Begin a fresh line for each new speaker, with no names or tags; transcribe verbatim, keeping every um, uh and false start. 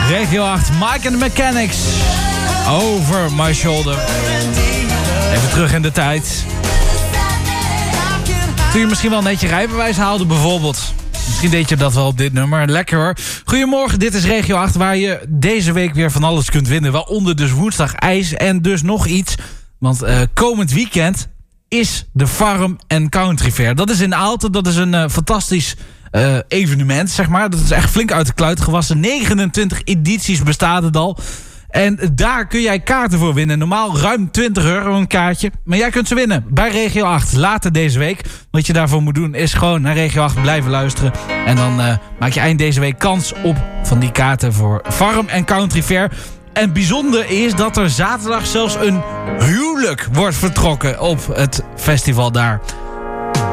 Regio acht, Mike and the Mechanics. Over my shoulder. Even terug in de tijd. Toen je misschien wel net je rijbewijs haalde bijvoorbeeld. Misschien deed je dat wel op dit nummer. Lekker hoor. Goedemorgen, dit is Regio acht, waar je deze week weer van alles kunt winnen. Waaronder dus woensdag ijs en dus nog iets. Want uh, komend weekend is de Farm and Country Fair. Dat is in Aalten, dat is een uh, fantastisch uh, evenement, zeg maar. Dat is echt flink uit de kluit gewassen. negenentwintig edities bestaat het al. En daar kun jij kaarten voor winnen. Normaal ruim twintig euro een kaartje. Maar jij kunt ze winnen bij Regio acht. Later deze week. Wat je daarvoor moet doen is gewoon naar Regio acht blijven luisteren. En dan uh, maak je eind deze week kans op van die kaarten voor Farm and Country Fair. En het bijzonder is dat er zaterdag zelfs een huwelijk wordt vertrokken op het festival daar.